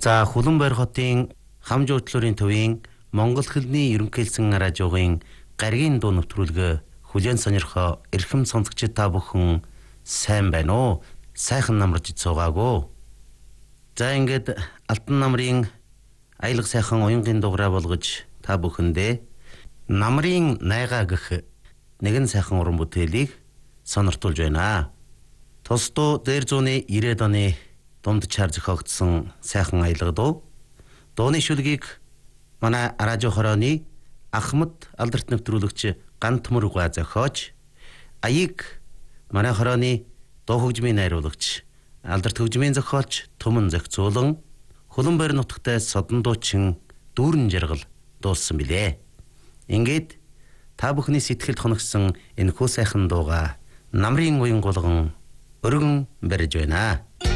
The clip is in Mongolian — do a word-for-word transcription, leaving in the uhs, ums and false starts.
За Хуланбойр хотын хам жуудлуурын төвийн Монгол хэлний ерөнхийлсэн радиогийн гаригийн дуу нэвтрүүлгээ хүлээн сонирхоо эрхэм сонсогчид та бүхэн сайн байна уу? Сайхан намарж цугаагүй. За ингээд Алтан намрын аялга сайхан уянгийн дугаараа болгож та бүхэндээ намрын найгаа гэх нэгэн сайхан уран бүтээлийг сониртуулж байна. Тусдуу дээр зууны ирээд оны дунд чаар зохиогдсон сайхан аялга дуу. Дууны шүлгийг манай радио хорооны Ахмад алдарт нэвтрүүлэгч Гант Мөргва зохиож, аяыг манай хорооны дуу хөгжмийн найруулагч алдарт хөгжмийн зохиолч Түмэн зохицуулан Хуланбойр нутагтай содон дуучин Дүүрэн Жаргал дуулсан билээ. Ингээд та бүхний сэтгэлд хоногсон энэ хөө сайхан дууга намрын уян гулган өргөн барьж байна.